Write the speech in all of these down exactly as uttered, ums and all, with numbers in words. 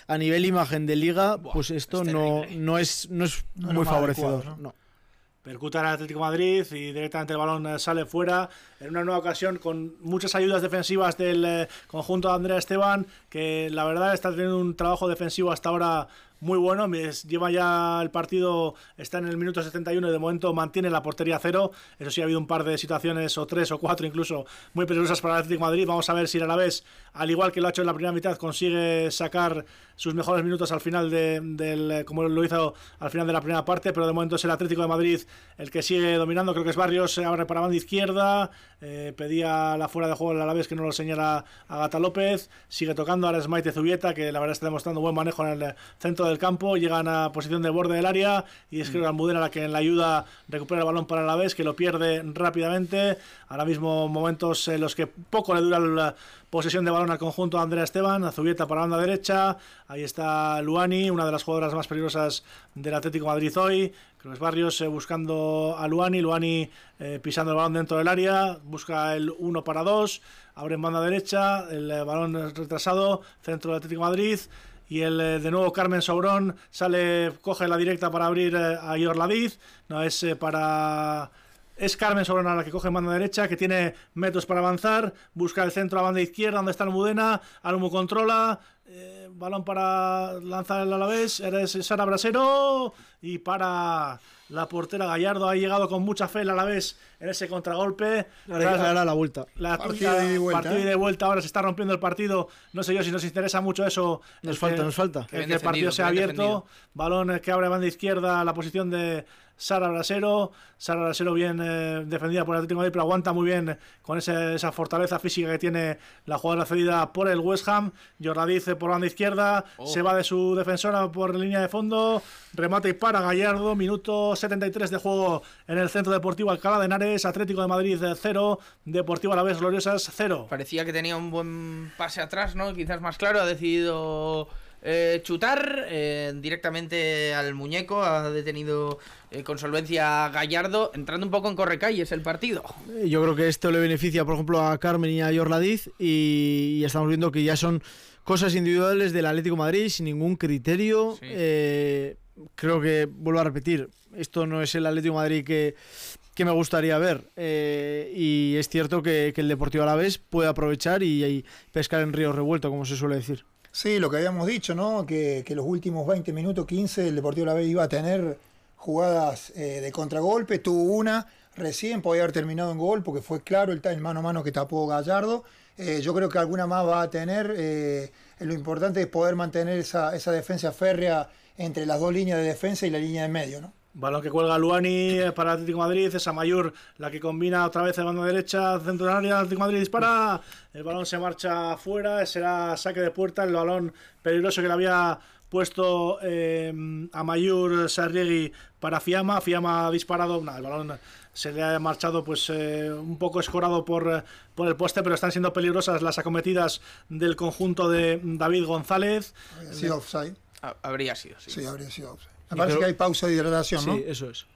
a nivel imagen de liga, Buah, pues esto es no, no es, no es No, muy no, favorecedor. adecuado, ¿no? No. Percuta el Atlético de Madrid y directamente el balón sale fuera en una nueva ocasión con muchas ayudas defensivas del eh, conjunto de Andrea Esteban, que la verdad está teniendo un trabajo defensivo hasta ahora muy bueno. Lleva ya el partido, está en el minuto setenta y uno y de momento mantiene la portería cero. Eso sí, ha habido un par de situaciones, o tres o cuatro incluso, muy peligrosas para el Atlético de Madrid. Vamos a ver si el Alavés, al igual que lo ha hecho en la primera mitad, consigue sacar sus mejores minutos al final de, del, como lo hizo al final de la primera parte, pero de momento es el Atlético de Madrid el que sigue dominando. Creo que es Barrios, se abre para banda izquierda, eh, pedía la fuera de juego el Alavés, que no lo señala a Gata López, sigue tocando, ahora es Maite Zubieta, que la verdad está demostrando buen manejo en el centro del campo, llegan a posición de borde del área y es que mm. Almudena la que en la ayuda recupera el balón para el Alavés, que lo pierde rápidamente. Ahora mismo momentos en los que poco le dura la posesión de balón al conjunto de Andrea Esteban. Zubieta para la banda derecha, ahí está Luani, una de las jugadoras más peligrosas del Atlético de Madrid hoy. Creo que es Barrios eh, buscando a Luani, Luani eh, pisando el balón dentro del área, busca el uno para dos, abre en banda derecha, el eh, balón es retrasado, centro del Atlético de Madrid. Y el eh, de nuevo Carmen Sobrón sale, coge la directa para abrir eh, a Yorladiz. No es eh, para... Es Carmen Sobrón a la que coge en banda derecha, que tiene metros para avanzar, busca el centro a banda izquierda donde está Almudena, Almu controla, eh, balón para lanzar el Alavés, eres Sara Brasero y para la portera Gallardo. Ha llegado con mucha fe el Alavés en ese contragolpe. Ahora, ahora la vuelta. La Partido la, de vuelta, partido ¿eh? de vuelta, ahora se está rompiendo el partido. No sé yo si nos interesa mucho eso. Nos falta, que, nos falta. El que el partido sea abierto. Defendido. Balón que abre a banda izquierda, la posición de Sara Brasero. Sara Brasero bien eh, defendida por el Atlético de Madrid, pero aguanta muy bien con ese, esa fortaleza física que tiene la jugadora cedida por el West Ham. Yorladiz por banda izquierda, oh. se va de su defensora por línea de fondo, remate y para Gallardo. Minuto setenta y tres de juego en el Centro Deportivo Alcalá de Henares. Atlético de Madrid cero, Deportivo Alavés Gloriosas cero. Parecía que tenía un buen pase atrás, ¿no? Quizás más claro, ha decidido eh, chutar eh, directamente al muñeco, ha detenido eh, con solvencia a Gallardo, entrando un poco en correcalles el partido. Yo creo que esto le beneficia, por ejemplo, a Carmen y a Yorladiz, y, y estamos viendo que ya son cosas individuales del Atlético de Madrid sin ningún criterio. Sí. Eh, creo que, vuelvo a repetir, esto no es el Atlético de Madrid que, que me gustaría ver, eh, y es cierto que, que el Deportivo Alavés puede aprovechar y, y pescar en río revuelto, como se suele decir. Sí, lo que habíamos dicho, ¿no? Que, que los últimos veinte minutos, quince, el Deportivo Alavés iba a tener jugadas eh, de contragolpe. Tuvo una, recién podía haber terminado en gol porque fue claro el, el mano a mano que tapó Gallardo. Eh, yo creo que alguna más va a tener. Eh, lo importante es poder mantener esa, esa defensa férrea entre las dos líneas de defensa y la línea de medio, ¿no? Balón que cuelga Luani para el Atlético de Madrid, esa Mayur la que combina otra vez el banda derecha, centro del área, Atlético de Madrid dispara, el balón se marcha afuera, será saque de puerta, el balón peligroso que le había puesto eh, a Mayur Sarriegui para Fiamma. Fiamma ha disparado, nah, el balón se le ha marchado pues eh, un poco escorado por, por el poste, pero están siendo peligrosas las acometidas del conjunto de David González. Habría sido offside. Habría sido, sí. Sí, habría sido offside. Me parece que hay pausa de hidratación, ¿no? Sí, eso es.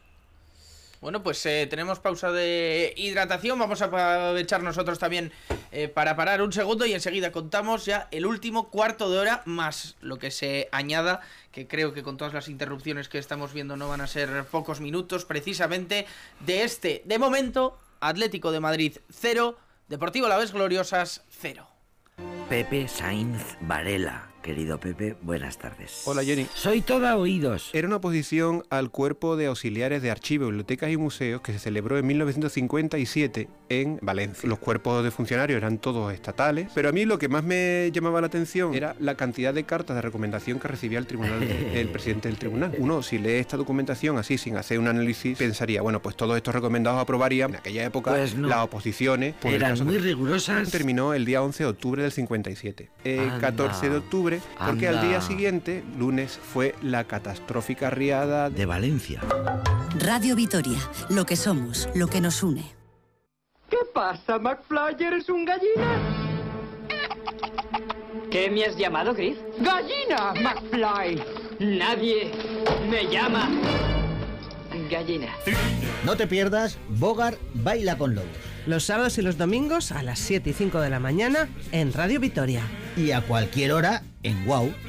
Bueno, pues eh, tenemos pausa de hidratación. Vamos a aprovechar nosotros también eh, para parar un segundo y enseguida contamos ya el último cuarto de hora más lo que se añada, que creo que con todas las interrupciones que estamos viendo no van a ser pocos minutos, precisamente de este, de momento, Atlético de Madrid cero, Deportivo Alavés Gloriosas cero. Pepe Sainz Varela. Querido Pepe, buenas tardes. Hola, Jenny. Soy toda oídos. Era una oposición al Cuerpo de Auxiliares de Archivos, Bibliotecas y Museos que se celebró en mil novecientos cincuenta y siete en Valencia. Los cuerpos de funcionarios eran todos estatales, pero a mí lo que más me llamaba la atención era la cantidad de cartas de recomendación que recibía el tribunal, el presidente del tribunal. Uno, si lee esta documentación así, sin hacer un análisis, pensaría, bueno, pues todos estos recomendados aprobarían. En aquella época, pues no. Las oposiciones... Por eran el muy de, rigurosas. Terminó el día once de octubre del cincuenta y siete. El catorce de octubre, porque Anda. al día siguiente, lunes, fue la catastrófica riada de Valencia. Radio Vitoria, lo que somos, lo que nos une. ¿Qué pasa, McFly? ¿Eres un gallina? ¿Qué me has llamado, Griff? ¡Gallina, McFly! Nadie me llama gallina. No te pierdas Bogart Baila con Lobos. Los sábados y los domingos a las siete y cinco de la mañana en Radio Vitoria. Y a cualquier hora en Wow.